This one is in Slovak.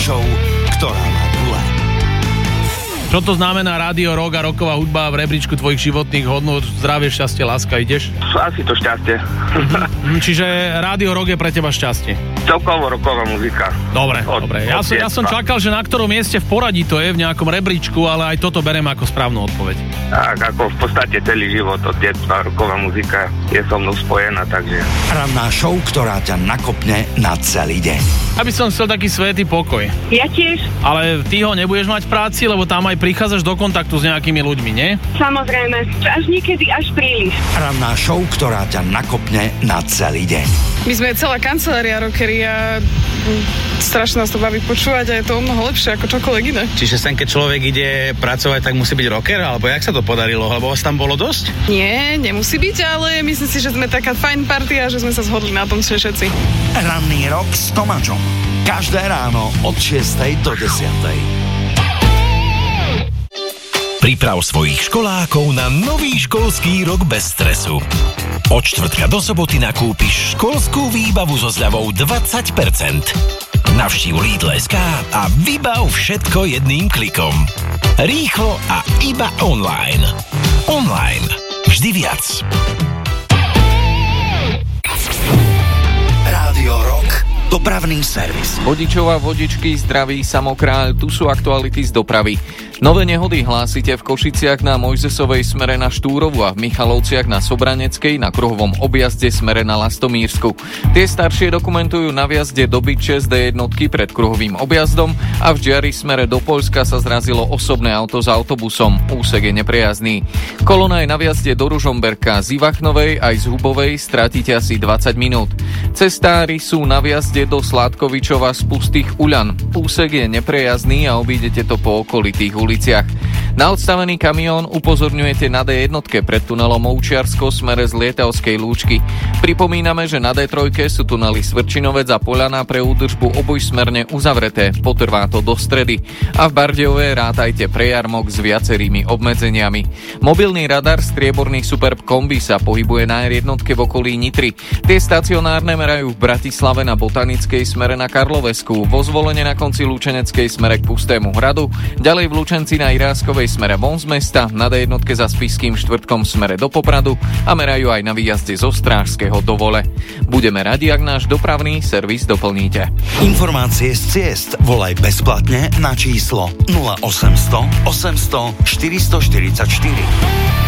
show, ktorá má gule. Čo to znamená Rádio Rock a rocková hudba v rebríčku tvojich životných hodnôt? Zdravie, šťastie, láska, ideš? Asi to šťastie. Čiže Rádio Rock je pre teba šťastie? Celkovo rocková muzika. Dobre. Ja som čakal, že na ktorom mieste v poradí to je, v nejakom rebríčku, ale aj toto beriem ako správnu odpoveď. Tak, ako v podstate celý život od detstva rocková muzika je so mnou spojená, takže... Ranná show, ktorá ťa nakopne na celý deň. Aby som chcel taký svätý pokoj. Ja tiež. Ale ty ho nebudeš mať v práci, lebo tam aj prichádzaš do kontaktu s nejakými ľuďmi, nie? Samozrejme. Až niekedy až príliš. Ranná show, ktorá ťa nakopne na celý deň. My sme celá kancelária rockery a strašne nás to baví počúvať a je to o mnoho lepšie ako čokoľvek iné. Čiže sem, keď človek ide pracovať, tak musí byť rocker? Alebo jak sa to podarilo? Lebo vás tam bolo dosť? Nie, nemusí byť, ale myslím si, že sme taká fajn partia a že sme sa zhodli na tom všetci. Ranný rok s Tomáčom. Každé ráno od 6 do 10. Priprav svojich školákov na nový školský rok bez stresu. Od štvrtka do soboty nakúpiš školskú výbavu so zľavou 20%. Navštív Lidl.sk a vybav všetko jedným klikom. Rýchlo a iba online. Online. Vždy viac. Rádio Rock. Dopravný servis. Vodičov a vodičky, zdraví Samokráľ, tu sú aktuality z dopravy. Nové nehody hlásite v Košiciach na Mojzesovej smere na Štúrovu a v Michalovciach na Sobraneckej na kruhovom objazde smere na Lastomírsku. Tie staršie dokumentujú na vjazde do Byče z D1 pred kruhovým objazdom a v Žiari smere do Poľska sa zrazilo osobné auto s autobusom. Úsek je neprejazný. Kolona je na vjazde do Ružomberka z Ivachnovej aj z Hubovej, stratíte asi 20 minút. Cestári sú na vjazde do Sládkovičova z Pustých Uľan. Úsek je neprejazný a obídete to po okolitých uliciach. Na odstavený kamión upozorňujete na D1 pred tunelom Ovčiarsko smere z Lietavskej lúčky. Pripomíname, že na D3 sú tunely Svrčinovec a Poľana pre údržbu obojsmerne uzavreté. Potrvá to do stredy. A v Bardejove rátajte prejarmok s viacerými obmedzeniami. Mobilný radar strieborný Superb kombi sa pohybuje na R1 v okolí Nitry. Tie stacionárne merajú v Bratislave na Botanickej smere na Karlovesku, vo Zvolene na konci Lučeneckej smere k Pustému hradu, ďalej v Lučenci na Iráskovej smere von z mesta, na D1 za Spišským štvrtkom smere do Popradu a merajú aj na výjazde zo Strážského do Vole. Budeme radi, ak náš dopravný servis doplníte. Informácie z ciest volaj bezplatne na číslo 0800 800 444.